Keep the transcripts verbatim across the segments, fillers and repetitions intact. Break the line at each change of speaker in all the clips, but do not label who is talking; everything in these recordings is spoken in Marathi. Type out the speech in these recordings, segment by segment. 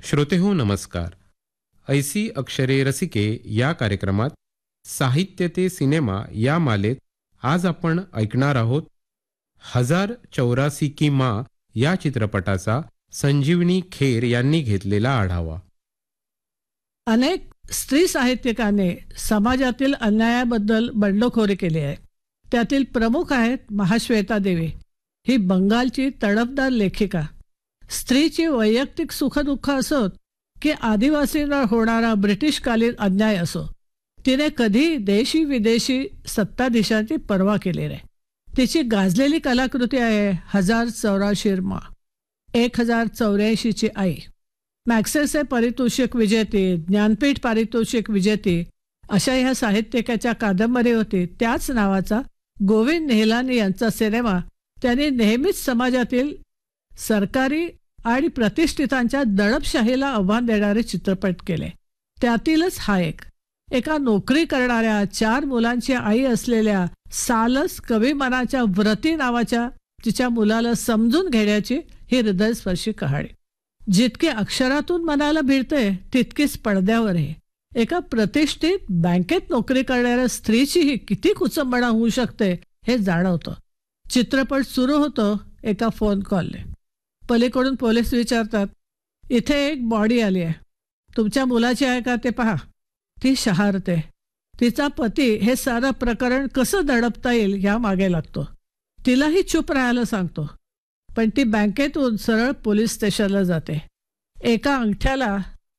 श्रोतेहो नमस्कार. ऐसी अक्षरे रसिके या कार्यक्रमात साहित्य ते सिनेमा या मालेत आज आपण ऐकणार आहोत हजार चौरासी की माँ या चित्रपटाचा संजीवनी खेर यांनी घेतलेला आढावा.
अनेक स्त्री साहित्यिकांनी समाजातील अन्यायाबद्दल बंडखोरी केली आहे. त्यातील प्रमुख आहेत महाश्वेता देवी. ही बंगालची तडफदार लेखिका. स्त्रीची वैयक्तिक सुखदुःख असोत की आदिवासींवर होणारा ब्रिटिशकालीन अन्याय असो, तिने कधी देशी विदेशी सत्ताधीशांची पर्वा केली नाही. तिची गाजलेली कलाकृती आहे हजार चौराशी माँ, एक हजार चौऱ्याऐंशीची आई. मॅक्सेसे पारितोषिक विजेती, ज्ञानपीठ पारितोषिक विजेती अशा ह्या साहित्यिकाच्या कादंबरी होती. त्याच नावाचा गोविंद निहलानी यांचा सिनेमा त्यांनी नेहमीच समाजातील सरकारी आणि प्रतिष्ठितांच्या दडपशाहीला आव्हान देणारे चित्रपट केले. त्यातीलच हा एक. एका नोकरी करणाऱ्या चार मुलांची आई असलेल्या सालस कविमनाच्या व्रती नावाच्या तिच्या मुलाला समजून घेण्याची ही हृदयस्पर्शी कहाणी. जितके अक्षरातून मनाला भिडते तितकीच पडद्यावरही. एका प्रतिष्ठित बँकेत नोकरी करणाऱ्या स्त्रीचीही किती कुचंबणा होऊ शकते हे जाणवतं. चित्रपट सुरू होतो एका फोन कॉलने. पलीकडून पोलीस विचारतात, इथे एक बॉडी आली आहे, तुमच्या मुलाची आहे का ते पहा. ती शहारते. तिचा पती हे सारं प्रकरण कसं दडपता येईल या मागे लागतो. तिलाही चूप राहायला सांगतो, पण ती बँकेतून सरळ पोलीस स्टेशनला जाते. एका अंगठ्याला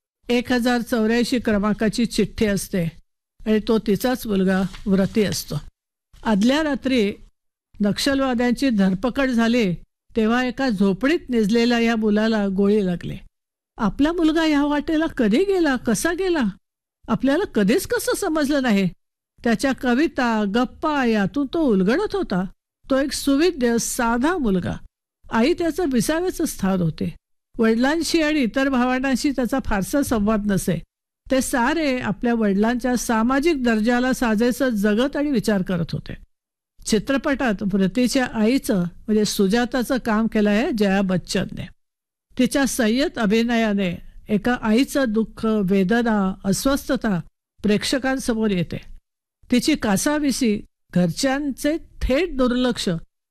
एक हजार चौऱ्याऐंशी क्रमांकाची चिठ्ठी असते आणि तो तिचाच मुलगा व्रती असतो. आदल्या रात्री नक्षलवाद्यांची धरपकड झाली तेव्हा एका झोपडीत निजलेल्या या मुलाला गोळी लागली. आपला मुलगा ह्या वाटेला कधी गेला, कसा गेला, आपल्याला कधीच कसं समजलं नाही. त्याच्या कविता गप्पा यातून तो उलगडत होता. तो एक सुविद्य साधा मुलगा. आई त्याचं विसाव्याचं स्थान होते. वडिलांशी आणि इतर भावंडांशी त्याचा फारसा संवाद नसे. ते सारे आपल्या वडिलांच्या सामाजिक दर्जाला साजेसं जगत आणि विचार करत होते. चित्रपटात व्रतीच्या आईचं म्हणजे सुजाताचं काम केलं आहे जया बच्चनने. तिच्या संयत अभिनयाने एका आईचं दुःख, वेदना, अस्वस्थता प्रेक्षकांसमोर येते. तिची कासाविसी, घरच्यांचे थेट दुर्लक्ष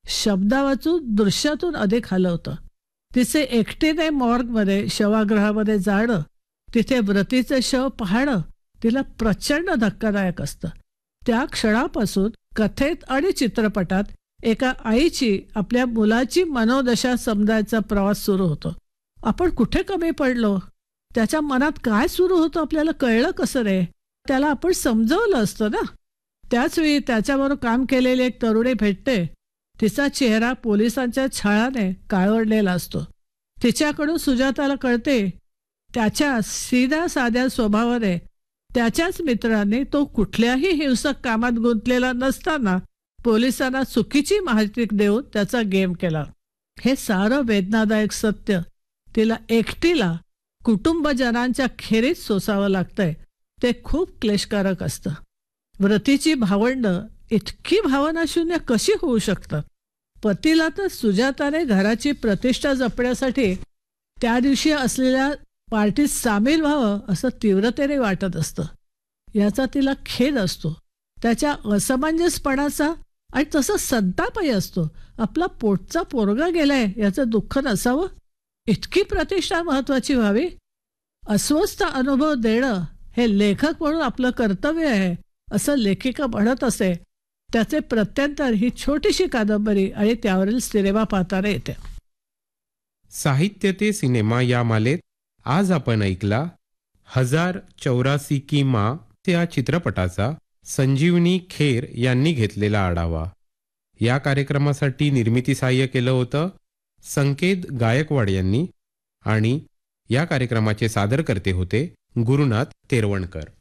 शब्दावाचून दृश्यातून अधिक हलवतं. तिचे एकटीने मॉर्गमध्ये शवागृहामध्ये जाणं, तिथे व्रतीचे शव पाहणं तिला प्रचंड धक्कादायक असतं. त्या क्षणापासून कथेत आणि चित्रपटात एका आईची आपल्या मुलाची मनोदशा समजायचा प्रवास सुरू होतो. आपण कुठे कमी पडलो, त्याच्या मनात काय सुरू होतं आपल्याला कळलं कसं रे, त्याला आपण समजवलं असतं ना. त्याचवेळी त्याच्याबरोबर काम केलेली एक तरुणी भेटते. तिचा चेहरा पोलिसांच्या छळाने काळवडलेला असतो. तिच्याकडून सुजाताला कळते त्याच्या सीध्या साध्या स्वभावाने त्याच्याच मित्रांनी तो कुठल्याही हिंसक कामात गुंतलेला नसताना पोलिसांना चुकीची माहिती देऊन त्याचा गेम केला. हे सारं वेदनादायक सत्य तिला एकटीला कुटुंबजनांच्या खेरीत सोसावं लागतंय. ते खूप क्लेशकारक असतं. व्रतीची भावंड इतकी भावनाशून्य कशी होऊ शकतात. पतीला तर सुजाताने घराची प्रतिष्ठा जपण्यासाठी त्या दिवशी असलेल्या पार्टीत सामील व्हावं असं तीव्रतेने वाटत असतं. याचा तिला खेद असतो, त्याच्या असमंजसपणाचा, आणि तसं संतापही असतो. आपला पोटचा पोरगा गेलाय याचं दुःख नसावं, इतकी प्रतिष्ठा महत्वाची व्हावी. अस्वस्थ अनुभव देणं हे लेखक म्हणून आपलं कर्तव्य आहे असं लेखिका म्हणत असे. त्याचे प्रत्यंतर ही छोटीशी कादंबरी आणि त्यावरील सिनेमा पाहताना येते.
साहित्य ते सिनेमा या मालेत आज आपण ऐकला हजार चौरासी की माँ या चित्रपटाचा संजीवनी खेर यांनी घेतलेला आढावा. या कार्यक्रमासाठी निर्मिती सहाय्य केलं होतं संकेत गायकवाड यांनी आणि या कार्यक्रमाचे सादरकर्ते होते गुरुनाथ तेरवणकर.